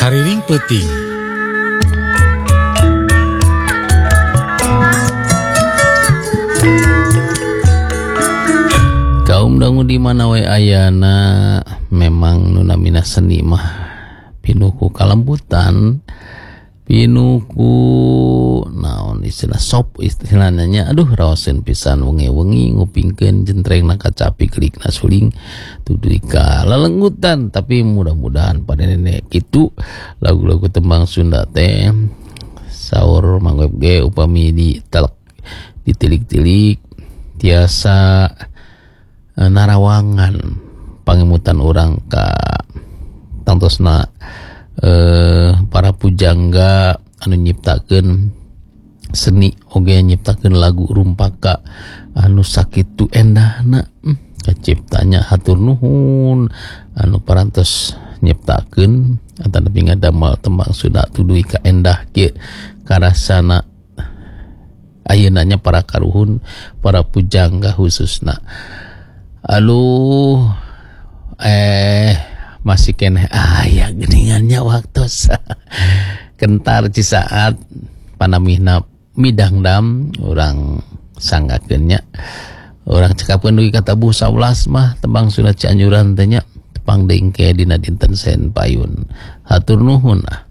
Hariring Peuting. Kaum dangu di mana we ayana memang nunamina seni mah pinuku kalembutan, pinuku naon istilah sop istilahnya. Aduh raoseun pisan wengi-wengi ngupingkeun jentrengna kacapi kelikna suling tuduh ka lalenggutan. Tapi mudah-mudahan pada nenek kitu lagu-lagu tembang Sunda teh saur mangweb ge upami ditilik-tilik tiasa narawangan pangemutan orang ka tangtosna para pujangga anu nyiptakeun seni oge nyiptakeun lagu rumpaka anu sakitu endahna kaciptanya hatur nuhun anu parantos nyiptakeun atanepi ngadamel tembang Sunda tuduh ka endah kieu karasana ayeuna nya para karuhun para pujangga khususna. Aluh masih keneh aya geuningannya waktos kentar cisaat panamihna midangdam urang sanggakeun nya urang cekapkeun dugi ka tabuh 11 mah tembang Sunda Cianjuran teh nya tepang deing ke dina dinten Seun Payun. Hatur nuhun.